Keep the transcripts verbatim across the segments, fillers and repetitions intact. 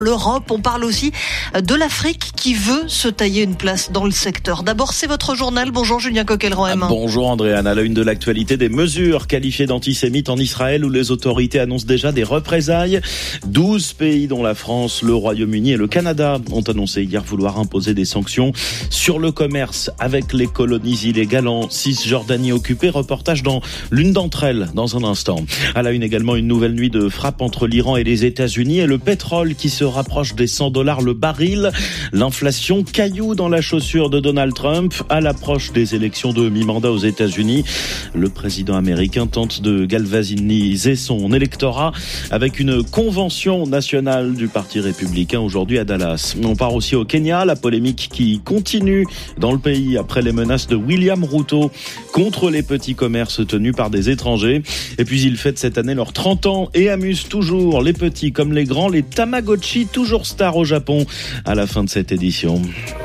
L'Europe, on parle aussi de l'Afrique qui veut se tailler une place dans le secteur. D'abord, c'est votre journal. Bonjour Julien Coquelran-M. Bonjour Andréane. À la une de l'actualité, des mesures qualifiées d'antisémites en Israël où les autorités annoncent déjà des représailles. douze pays dont la France, le Royaume-Uni et le Canada ont annoncé hier vouloir imposer des sanctions sur le commerce avec les colonies illégales en Cisjordanie occupée. Reportage dans l'une d'entre elles dans un instant. À la une également, une nouvelle nuit de frappe entre l'Iran et les États-Unis et le pétrole qui se rapproche des cent dollars le baril. L'inflation, caillou dans la chaussure de Donald Trump à l'approche des élections de mi-mandat aux États-Unis. Le président américain tente de galvaniser son électorat avec une convention nationale du Parti républicain aujourd'hui à Dallas. On part aussi au Kenya, la polémique qui continue dans le pays après les menaces de William Ruto contre les petits commerces tenus par des étrangers. Et puis ils fêtent cette année leurs trente ans et amusent toujours les petits comme les grands, les Tamagotchi, toujours stars au Japon à la fin de cette édition.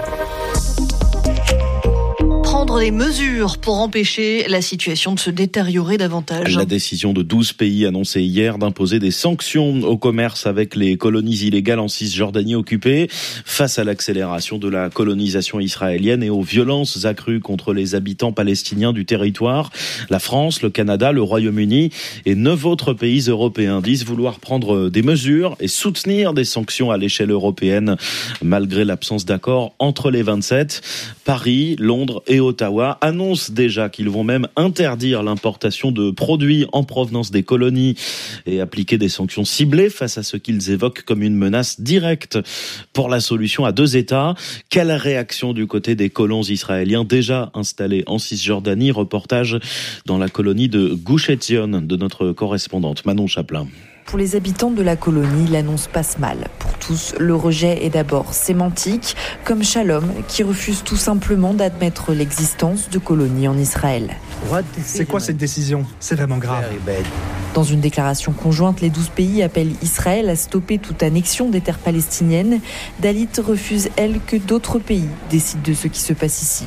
Prendre des mesures pour empêcher la situation de se détériorer davantage. La décision de douze pays annoncée hier d'imposer des sanctions au commerce avec les colonies illégales en Cisjordanie occupée face à l'accélération de la colonisation israélienne et aux violences accrues contre les habitants palestiniens du territoire. La France, le Canada, le Royaume-Uni et neuf autres pays européens disent vouloir prendre des mesures et soutenir des sanctions à l'échelle européenne malgré l'absence d'accord entre les vingt-sept. Paris, Londres et Ottawa annoncent déjà qu'ils vont même interdire l'importation de produits en provenance des colonies et appliquer des sanctions ciblées face à ce qu'ils évoquent comme une menace directe pour la solution à deux États. Quelle réaction du côté des colons israéliens déjà installés en Cisjordanie? Reportage dans la colonie de Gush Etzion de notre correspondante Manon Chaplin. Pour les habitants de la colonie, l'annonce passe mal. Pour tous, le rejet est d'abord sémantique, comme Shalom, qui refuse tout simplement d'admettre l'existence de colonies en Israël. C'est quoi cette décision? C'est vraiment grave. Dans une déclaration conjointe, les douze pays appellent Israël à stopper toute annexion des terres palestiniennes. Dalit refuse, elle, que d'autres pays décident de ce qui se passe ici.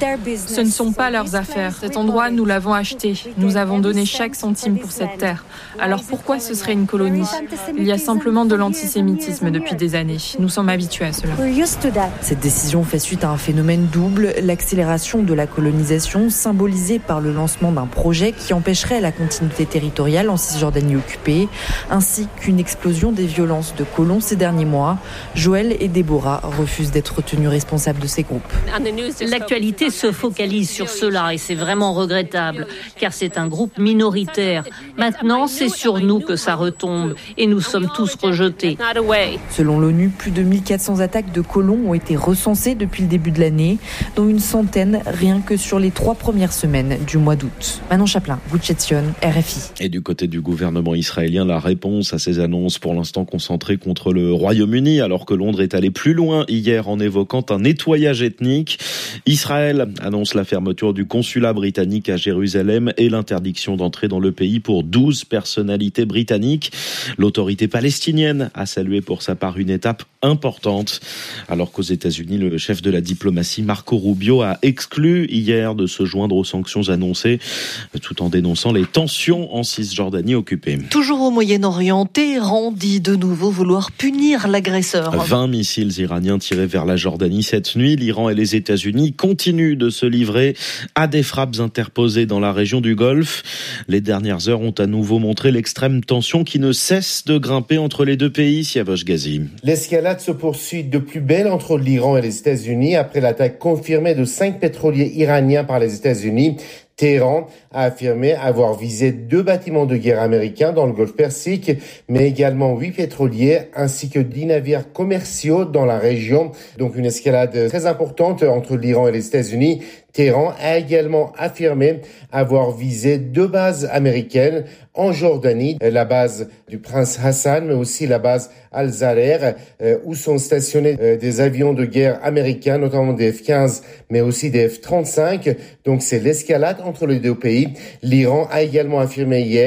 Ce ne sont pas leurs affaires. Cet endroit, nous l'avons acheté. Nous avons donné chaque centime pour cette terre. Alors pourquoi ce serait une colonie? Il y a simplement de l'antisémitisme depuis des années. Nous sommes habitués à cela. Cette décision fait suite à un phénomène double, l'accélération de la colonisation symbolisée par le lancement d'un projet qui empêcherait la continuité territoriale en Cisjordanie occupée, ainsi qu'une explosion des violences de colons ces derniers mois. Joël et Déborah refusent d'être tenus responsables de ces groupes. L'actualité se focalise sur cela et c'est vraiment regrettable, car c'est un groupe minoritaire. Maintenant, c'est sur nous que ça retombe et nous sommes tous rejetés. Selon l'ONU, plus de mille quatre cents attaques de colons ont été recensées depuis le début de l'année, dont une centaine rien que sur les trois premières semaines du mois d'août. Manon Chaplin, Gush Etzion, R F I. Et du côté du gouvernement israélien, la réponse à ces annonces pour l'instant concentrées contre le Royaume-Uni, alors que Londres est allé plus loin hier en évoquant un nettoyage ethnique. Israël annonce la fermeture du consulat britannique à Jérusalem et l'interdiction d'entrer dans le pays pour douze personnalités britanniques. L'autorité palestinienne a salué pour sa part une étape importante, alors qu'aux États-Unis, le chef de la diplomatie, Marco Rubio, a exclu hier de se joindre aux sanctions annoncées, tout en dénonçant les tensions en Cisjordanie occupée. Toujours au Moyen-Orient, Téhéran dit de nouveau vouloir punir l'agresseur. vingt missiles iraniens tirés vers la Jordanie cette nuit. L'Iran et les États-Unis continuent de se livrer à des frappes interposées dans la région du Golfe. Les dernières heures ont à nouveau montré l'extrême tension qui ne cesse de grimper entre les deux pays. Siavash Ghazi. L'escalade se poursuit de plus belle entre l'Iran et les États-Unis après l'attaque confirmée de cinq pétroliers iraniens par les États-Unis. Téhéran a affirmé avoir visé deux bâtiments de guerre américains dans le Golfe Persique, mais également huit pétroliers ainsi que dix navires commerciaux dans la région. Donc une escalade très importante entre l'Iran et les États-Unis. Téhéran a également affirmé avoir visé deux bases américaines en Jordanie, la base du Prince Hassan, mais aussi la base Al-Zarer, où sont stationnés des avions de guerre américains, notamment des F quinze, mais aussi des F trente-cinq. Donc c'est l'escalade entre les deux pays. L'Iran a également affirmé hier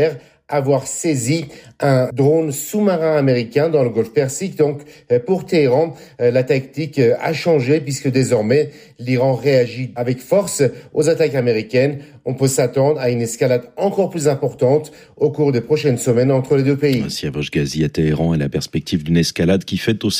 avoir saisi un drone sous-marin américain dans le Golfe Persique. Donc, pour Téhéran, la tactique a changé puisque désormais, l'Iran réagit avec force aux attaques américaines. On peut s'attendre à une escalade encore plus importante au cours des prochaines semaines entre les deux pays. Siavash Ghazi à Téhéran et la perspective d'une escalade qui fait aussi